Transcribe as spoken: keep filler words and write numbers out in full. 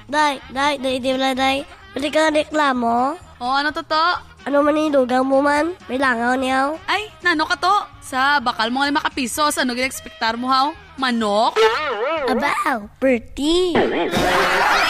Day, day, day, di wala, day. Pwede ka reklamo? O, ano to to? Ano man ilugaw mo man? May langaw niyaw? Ay, nano ka to? Sa bakal mo nga lima kapisos, ano gina-expectar mo haw? Manok? Abaw, pretty.